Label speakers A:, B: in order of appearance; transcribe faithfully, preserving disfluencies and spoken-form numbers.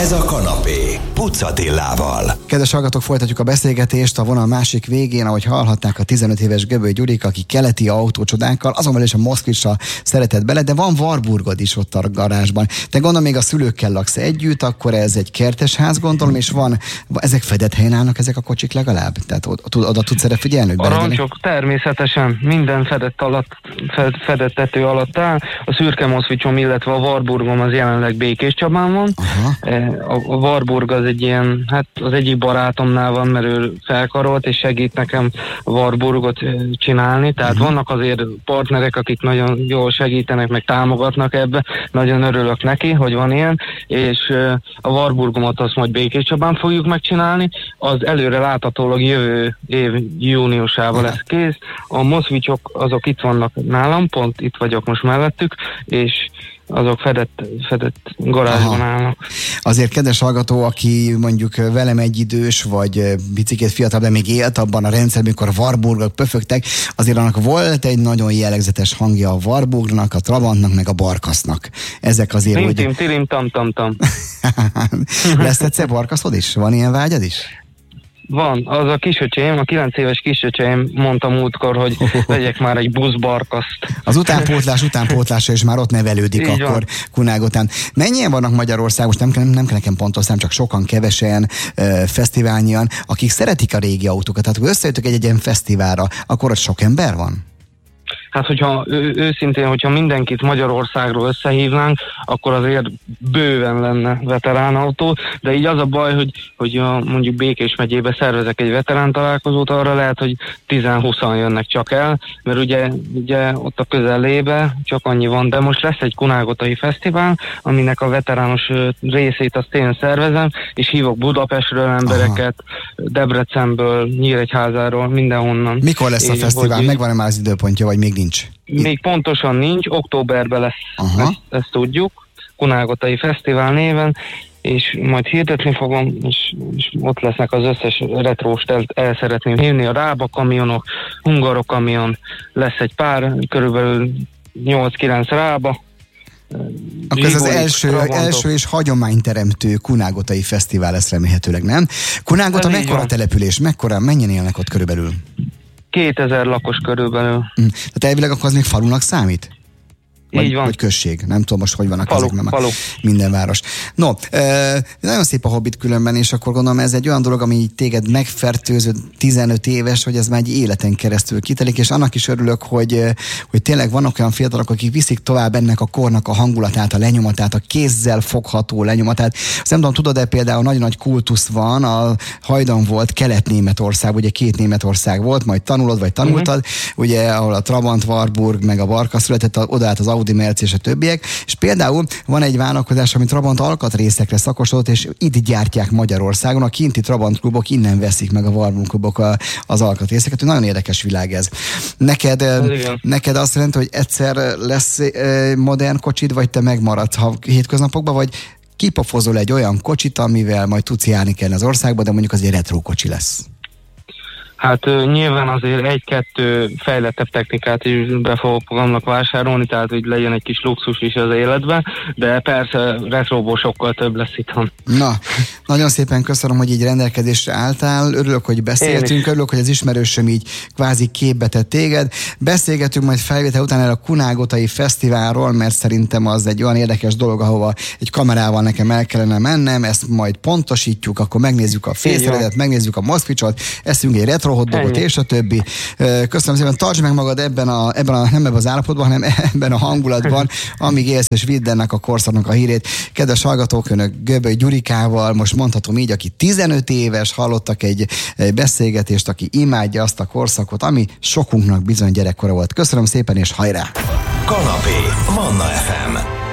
A: Ez a kanapé, Puc Attilával.
B: Kedves hallgatók, folytatjuk a beszélgetést a vonal másik végén, ahogy hallhatták, a tizenöt éves Göböly Gyurika, aki keleti autócsodákkal, azonban is a Moszkvicsra szeretett bele, de van Warburgod is ott a garázsban. Te gondolom még a szülőkkel laksz együtt, akkor ez egy kertes ház, gondolom, és van, ezek fedett helyen állnak ezek a kocsik legalább? Tehát oda, oda tudsz erre figyelni?
C: A rancsok természetesen minden fedett alatt, fed, fedett tető alatt áll. A szürke Moszkvicsom, illetve a Warburgom az jelenleg Békéscsabán van. Aha. A Warburg az egy ilyen, hát az egyik barátomnál van, mert ő felkarolt, és segít nekem Warburgot csinálni, tehát uh-huh. vannak azért partnerek, akik nagyon jól segítenek, meg támogatnak ebbe, nagyon örülök neki, hogy van ilyen, és a Warburgomot azt majd Békéscsabán fogjuk megcsinálni, az előre láthatólag jövő év júniusában uh-huh. lesz kész, a Moszkvicsok azok itt vannak nálam, pont itt vagyok most mellettük, és azok fedett, fedett garázsban Aha. állnak.
B: Azért kedves hallgató, aki mondjuk velem egyidős, vagy picikét fiatal, de még élt abban a rendszerben, amikor a Warburgok pöfögtek, azért annak volt egy nagyon jellegzetes hangja a Warburgnak, a Trabantnak, meg a Barkasznak. Ezek azért,
C: tim,
B: hogy...
C: Tim, tirim, tam, tam, tam.
B: Lesz egyszer Barkaszod is? Van ilyen vágyad is?
C: Van, az a kisöcsém, a kilenc éves kisöcsém mondta múltkor, hogy vegyek már egy buszbarkaszt.
B: Az utánpótlás utánpótlása is már ott nevelődik így akkor van. Kunálgotán. Mennyien vannak Magyarországon, most nem, nem, nem kell nekem pontosan, csak sokan, kevesen, uh, fesztiválnyian, akik szeretik a régi autókat. Tehát ha összejöttök egy ilyen fesztiválra, akkor ott sok ember van?
C: Hát, hogyha ő, őszintén, hogyha mindenkit Magyarországról összehívnánk, akkor azért bőven lenne veteránautó, de így az a baj, hogy, hogy a, mondjuk Békés megyébe szervezek egy veterán találkozót, arra lehet, hogy tíz-húszan jönnek csak el, mert ugye, ugye ott a közelébe csak annyi van, de most lesz egy kunálgotai fesztivál, aminek a veterános részét azt én szervezem, és hívok Budapestről embereket, Aha. Debrecenből, Nyíregyházáról, mindenhonnan.
B: Mikor lesz a fesztivál?
C: Hogy...
B: Megvan-e már az időpontja, vagy még nincs?
C: Még pontosan nincs, októberben lesz, ezt, ezt tudjuk, Kunálgotai Fesztivál néven, és majd hirdetni fogom, és, és ott lesznek az összes retróst, el, el szeretném hívni, a Rába kamionok, Hungarok kamion, lesz egy pár, körülbelül nyolc-kilenc Rába.
B: Akkor ez az első, első és hagyományteremtő Kunálgotai Fesztivál lesz remélhetőleg, nem? Kunálgota mekkora van. Település, mekkora, mennyien élnek ott körülbelül?
C: kétezer lakos körülbelül.
B: Mm. Tehát elvileg akkor az még falunak számít? Vagy,
C: Így van.
B: Vagy község. Nem tudom most, hogy vannak
C: falu,
B: ezek, nem
C: falu.
B: Minden város. No, e, nagyon szép a Hobbit különben, és akkor gondolom ez egy olyan dolog, ami téged megfertőzött tizenöt éves, hogy ez már egy életen keresztül kitelik, és annak is örülök, hogy, hogy tényleg vannak olyan fiatalok, akik viszik tovább ennek a kornak a hangulatát, a lenyomatát, a kézzel fogható lenyomatát. Azt nem tudom, tudod-e például nagyon nagy kultusz van, a hajdan volt Kelet-Németország, ugye két Németország volt, majd tanulod, vagy tanultad, uh-huh. ugye ahol a Trabant, Warburg, meg a Barkasz született, oda állt az Audi, Merci és a többiek, és például van egy vállalkozás, amit Trabant alkatrészekre szakosodott, és itt gyártják Magyarországon, a kinti Trabant klubok innen veszik meg a Warburg klubok a, az alkatrészeket, hogy nagyon érdekes világ ez. Neked, neked azt jelenti, hogy egyszer lesz modern kocsid, vagy te megmaradsz ha hétköznapokban, vagy kipofozol egy olyan kocsit, amivel majd tudsz járni kell az országba, de mondjuk az egy retro kocsi lesz.
C: Hát uh, nyilván azért egy-kettő fejlettebb technikát is be fogok magamnak vásárolni, tehát hogy legyen egy kis luxus is az életben, de persze retróból sokkal több lesz itthon.
B: Na, nagyon szépen köszönöm, hogy így rendelkezésre álltál, örülök, hogy beszéltünk, örülök, hogy az ismerősöm így kvázi képbe tett téged. Beszélgetünk majd felvétel után el a Kunálgotai Fesztiválról, mert szerintem az egy olyan érdekes dolog, ahova egy kamerával nekem el kellene mennem, ezt majd pontosítjuk, akkor megnézzük a fészredet, megnézzük a Moszkvicsot, eszünk egy retro hotdogot és a többi. Köszönöm szépen, tartsd meg magad ebben a, ebben a, nem ebben az állapotban, hanem ebben a hangulatban, amíg élsz, és vidd ennek a korszaknak a hírét. Kedves hallgatók, önök Göböly Gyurikával, most mondhatom így, aki tizenöt éves, hallottak egy, egy beszélgetést, aki imádja azt a korszakot, ami sokunknak bizony gyerekkora volt. Köszönöm szépen, és hajrá!
A: Kanapé, Manna ef em.